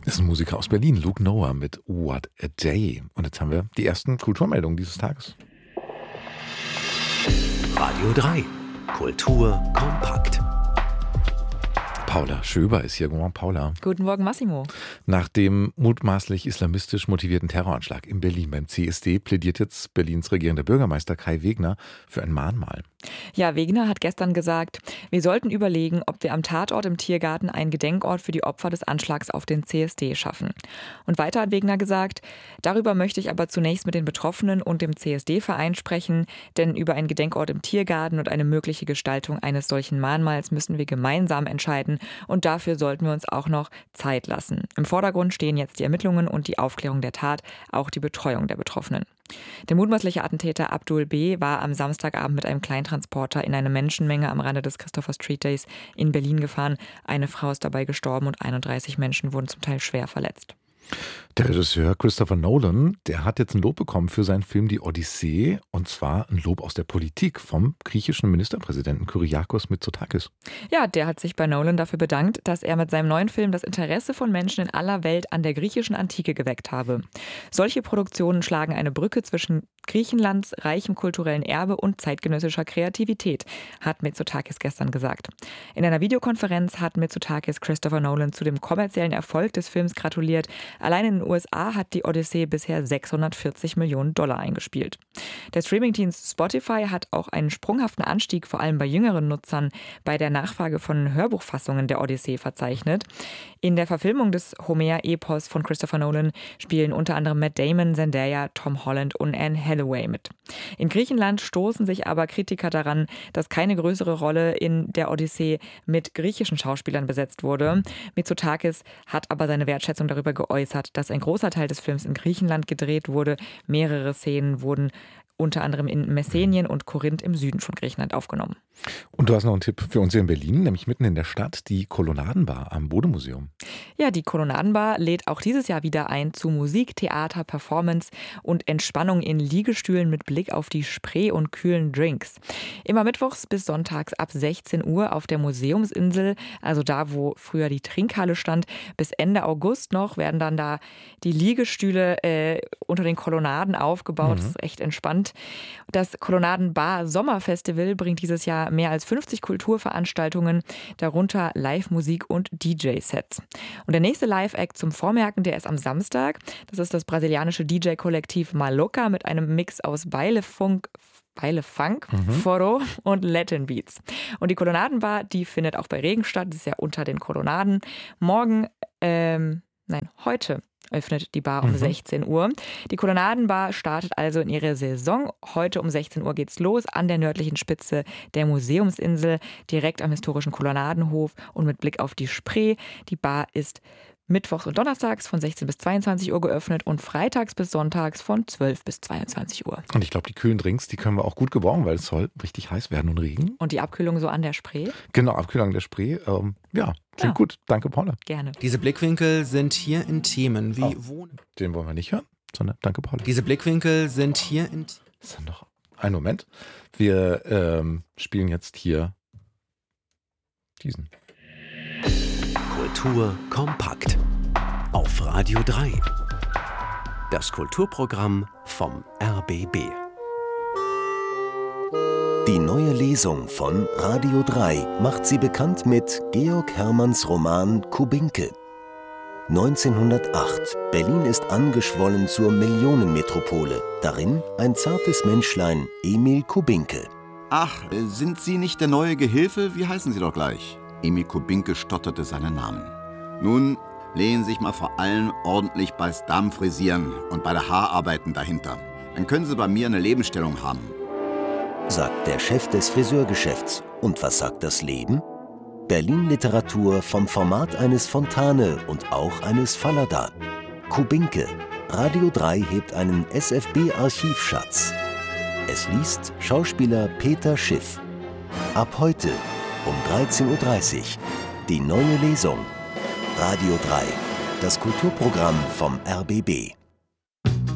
Das ist ein Musiker aus Berlin, Luke Noah mit What a Day. Und jetzt haben wir die ersten Kulturmeldungen dieses Tages. Radio 3. Kultur kompakt. Paula Schöber ist hier. Guten Morgen, Paula. Guten Morgen, Massimo. Nach dem mutmaßlich islamistisch motivierten Terroranschlag in Berlin beim CSD plädiert jetzt Berlins regierender Bürgermeister Kai Wegner für ein Mahnmal. Ja, Wegner hat gestern gesagt, wir sollten überlegen, ob wir am Tatort im Tiergarten einen Gedenkort für die Opfer des Anschlags auf den CSD schaffen. Und weiter hat Wegner gesagt, darüber möchte ich aber zunächst mit den Betroffenen und dem CSD-Verein sprechen, denn über einen Gedenkort im Tiergarten und eine mögliche Gestaltung eines solchen Mahnmals müssen wir gemeinsam entscheiden und dafür sollten wir uns auch noch Zeit lassen. Im Vordergrund stehen jetzt die Ermittlungen und die Aufklärung der Tat, auch die Betreuung der Betroffenen. Der mutmaßliche Attentäter Abdul B. war am Samstagabend mit einem Kleintransporter in eine Menschenmenge am Rande des Christopher Street Days in Berlin gefahren. Eine Frau ist dabei gestorben und 31 Menschen wurden zum Teil schwer verletzt. Der Regisseur Christopher Nolan, der hat jetzt ein Lob bekommen für seinen Film Die Odyssee, und zwar ein Lob aus der Politik vom griechischen Ministerpräsidenten Kyriakos Mitsotakis. Ja, der hat sich bei Nolan dafür bedankt, dass er mit seinem neuen Film das Interesse von Menschen in aller Welt an der griechischen Antike geweckt habe. Solche Produktionen schlagen eine Brücke zwischen Griechenlands reichem kulturellen Erbe und zeitgenössischer Kreativität, hat Mitsotakis gestern gesagt. In einer Videokonferenz hat Mitsotakis Christopher Nolan zu dem kommerziellen Erfolg des Films gratuliert. Allein in den USA hat die Odyssee bisher $640 Millionen eingespielt. Der Streamingdienst Spotify hat auch einen sprunghaften Anstieg, vor allem bei jüngeren Nutzern, bei der Nachfrage von Hörbuchfassungen der Odyssee verzeichnet. In der Verfilmung des Homer-Epos von Christopher Nolan spielen unter anderem Matt Damon, Zendaya, Tom Holland und Anne Hathaway mit. In Griechenland stoßen sich aber Kritiker daran, dass keine größere Rolle in der Odyssee mit griechischen Schauspielern besetzt wurde. Mitsotakis hat aber seine Wertschätzung darüber geäußert, dass ein großer Teil des Films in Griechenland gedreht wurde. Mehrere Szenen wurden unter anderem in Messenien und Korinth im Süden von Griechenland aufgenommen. Und du hast noch einen Tipp für uns hier in Berlin, nämlich mitten in der Stadt, die Kolonnadenbar am Bode-Museum. Ja, die Kolonnadenbar lädt auch dieses Jahr wieder ein zu Musik, Theater, Performance und Entspannung in Liegestühlen mit Blick auf die Spree und kühlen Drinks. Immer mittwochs bis sonntags ab 16 Uhr auf der Museumsinsel, also da, wo früher die Trinkhalle stand. Bis Ende August noch werden dann da die Liegestühle unter den Kolonnaden aufgebaut. Das ist echt entspannt. Das Kolonnadenbar Sommerfestival bringt dieses Jahr mehr als 50 Kulturveranstaltungen, darunter Live-Musik und DJ-Sets. Und der nächste Live-Act zum Vormerken, der ist am Samstag. Das ist das brasilianische DJ-Kollektiv Maloca mit einem Mix aus Baile-Funk, Foro und Latin Beats. Und die Kolonnadenbar, die findet auch bei Regen statt. Das ist ja unter den Kolonnaden. Heute öffnet die Bar um 16 Uhr. Die Kolonnadenbar startet also in ihre Saison. Heute um 16 Uhr geht's los an der nördlichen Spitze der Museumsinsel, direkt am historischen Kolonnadenhof und mit Blick auf die Spree. Die Bar ist mittwochs und donnerstags von 16 bis 22 Uhr geöffnet und freitags bis sonntags von 12 bis 22 Uhr. Und ich glaube, die kühlen Drinks, die können wir auch gut gebrauchen, weil es soll richtig heiß werden und Regen. Und die Abkühlung so an der Spree? Genau, Abkühlung an der Spree. Klingt gut. Danke, Paula. Gerne. Diese Blickwinkel sind hier in Themen wie Wohnen. Den wollen wir nicht hören, sondern danke, Paula. Diese Blickwinkel sind hier in... Ist noch einen Moment. Wir spielen jetzt hier diesen. Kultur kompakt. Auf Radio 3. Das Kulturprogramm vom RBB. Die neue Lesung von Radio 3 macht sie bekannt mit Georg Hermanns Roman Kubinke. 1908. Berlin ist angeschwollen zur Millionenmetropole. Darin ein zartes Menschlein, Emil Kubinke. Ach, sind Sie nicht der neue Gehilfe? Wie heißen Sie doch gleich? Emil Kubinke stotterte seinen Namen. Nun, lehnen Sie sich mal vor allem ordentlich beis Darmfrisieren und bei der Haararbeiten dahinter. Dann können Sie bei mir eine Lebensstellung haben. Sagt der Chef des Friseurgeschäfts. Und was sagt das Leben? Berlin-Literatur vom Format eines Fontane und auch eines Fallada. Kubinke. Radio 3 hebt einen SFB-Archivschatz. Es liest Schauspieler Peter Schiff. Ab heute um 13.30 Uhr. Die neue Lesung. Radio 3. Das Kulturprogramm vom RBB.